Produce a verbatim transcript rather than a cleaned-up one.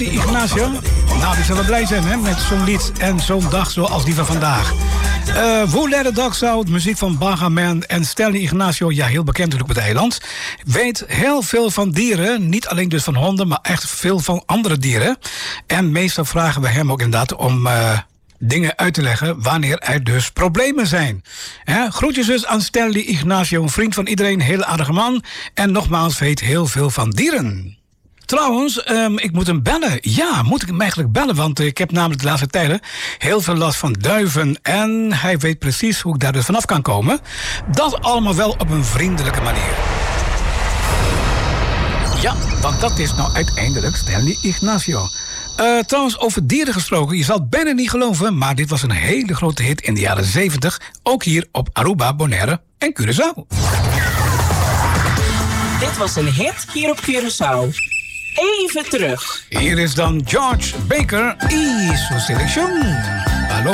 Ignacio. Nou, die zullen blij zijn hè, met zo'n lied en zo'n dag zoals die van vandaag. Uh, Who Let the Dogs Out, muziek van Baga Man en Stanley Ignacio, ja, heel bekend natuurlijk op het eiland. Weet heel veel van dieren, niet alleen dus van honden, maar echt veel van andere dieren. En meestal vragen we hem ook inderdaad om Uh, dingen uit te leggen wanneer er dus problemen zijn. He, groetjes dus aan Stanley Ignacio, een vriend van iedereen, een hele aardige man. En nogmaals, weet heel veel van dieren. Trouwens, um, ik moet hem bellen. Ja, moet ik hem eigenlijk bellen, want ik heb namelijk de laatste tijden heel veel last van duiven. En hij weet precies hoe ik daar dus vanaf kan komen. Dat allemaal wel op een vriendelijke manier. Ja, want dat is nou uiteindelijk Stanley Ignacio. Uh, trouwens, over dieren gesproken, je zal het bijna niet geloven, maar dit was een hele grote hit in de jaren zeventig. Ook hier op Aruba, Bonaire en Curaçao. Dit was een hit hier op Curaçao. Even terug. Hier is dan George Baker, Easy Selection.